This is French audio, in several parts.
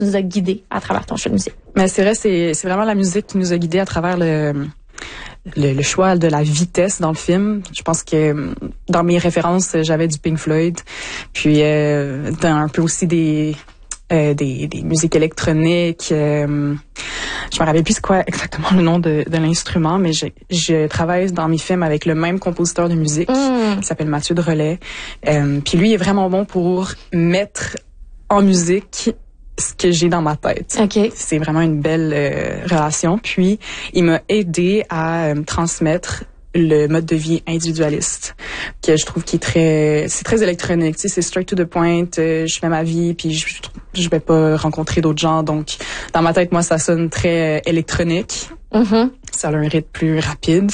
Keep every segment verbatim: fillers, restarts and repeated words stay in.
nous a guidés à travers ton choix de musique? Mais c'est vrai, c'est, c'est vraiment la musique qui nous a guidés à travers le, le, le choix de la vitesse dans le film. Je pense que dans mes références, j'avais du Pink Floyd, puis euh, un peu aussi des, euh, des, des musiques électroniques. Euh, je me rappelle plus c'est quoi exactement le nom de, de l'instrument, mais je, je travaille dans mes films avec le même compositeur de musique mm. qui s'appelle Mathieu de Relais. Euh, puis lui est vraiment bon pour mettre en musique ce que j'ai dans ma tête. Okay. C'est vraiment une belle euh, relation. Puis, il m'a aidé à euh, transmettre le mode de vie individualiste, que je trouve qui est très, c'est très électronique. Tu sais, c'est straight to the point. Euh, je fais ma vie, puis je, je vais pas rencontrer d'autres gens. Donc, dans ma tête, moi, ça sonne très euh, électronique. Mm-hmm. Ça a un rythme plus rapide.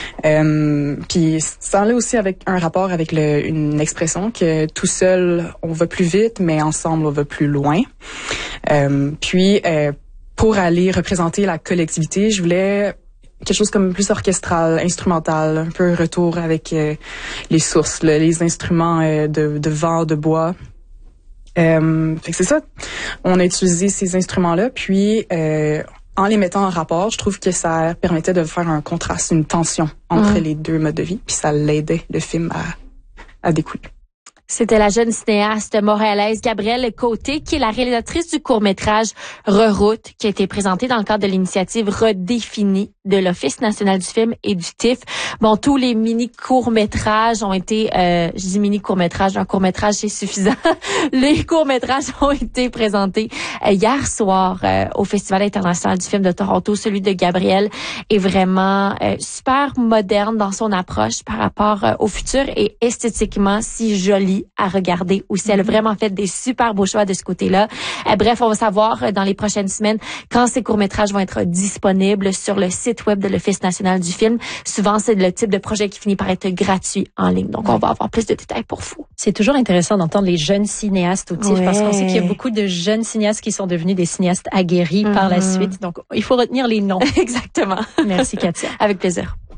Euh, puis ça en est aussi avec un rapport avec le, une expression que tout seul on va plus vite, mais ensemble on va plus loin. Euh, puis euh, pour aller représenter la collectivité, je voulais quelque chose comme plus orchestral, instrumental, un peu retour avec euh, les sources, le, les instruments euh, de, de vent, de bois. Euh, fait que c'est ça. On a utilisé ces instruments-là, puis euh, en les mettant en rapport, je trouve que ça permettait de faire un contraste, une tension entre mmh. les deux modes de vie, puis ça l'aidait le film à, à découler. C'était la jeune cinéaste montréalaise Gabrielle Côté, qui est la réalisatrice du court-métrage Reroute, qui a été présenté dans le cadre de l'initiative Redéfinie de l'Office national du film et du T I F. Bon, tous les mini-courts-métrages ont été, euh, je dis mini-courts-métrages, un court-métrage c'est suffisant. Les courts-métrages ont été présentés euh, hier soir euh, au Festival international du film de Toronto. Celui de Gabrielle est vraiment euh, super moderne dans son approche par rapport euh, au futur et esthétiquement si joli à regarder aussi. Elle a vraiment fait des super beaux choix de ce côté-là. Euh, bref, on va savoir euh, dans les prochaines semaines quand ces courts-métrages vont être disponibles sur le site web de l'Office national du film. Souvent, c'est le type de projet qui finit par être gratuit en ligne. Donc, on va avoir plus de détails pour vous. C'est toujours intéressant d'entendre les jeunes cinéastes au T I F ouais. parce qu'on sait qu'il y a beaucoup de jeunes cinéastes qui sont devenus des cinéastes aguerris mm-hmm. par la suite. Donc, il faut retenir les noms. Exactement. Merci, Katia. Avec plaisir.